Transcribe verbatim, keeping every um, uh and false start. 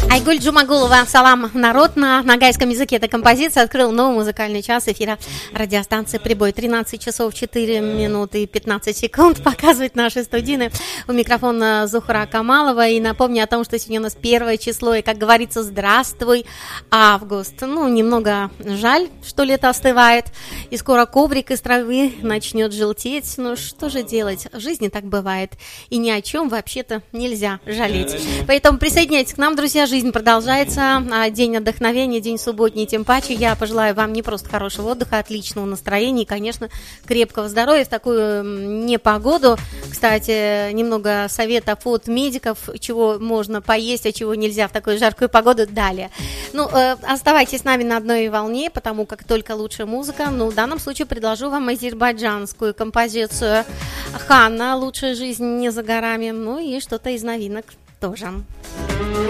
Айгуль Джумагулова «Салам, народ» на ногайском языке. Эта композиция открыл новый музыкальный час эфира радиостанции «Прибой». тринадцать часов четыре минуты и пятнадцать секунд показывает наши студийные. У микрофона Зухра Камалова. И напомню о том, что сегодня у нас первое число. И, как говорится, здравствуй, август. Ну, немного жаль, что лето остывает. И скоро коврик из травы начнет желтеть. Ну, что же делать? В жизни так бывает. И ни о чем вообще-то нельзя жалеть. Поэтому присоединяйтесь к нам, друзья. Жизнь продолжается, день отдохновения, день субботний, тем паче. Я пожелаю вам не просто хорошего отдыха, отличного настроения и, конечно, крепкого здоровья в такую непогоду. Кстати, немного советов от медиков, чего можно поесть, а чего нельзя в такую жаркую погоду, далее. Ну, э, оставайтесь с нами на одной волне, потому как только лучшая музыка. Ну, в данном случае предложу вам азербайджанскую композицию Ханна «Лучшая жизнь не за горами», ну и что-то из новинок тоже.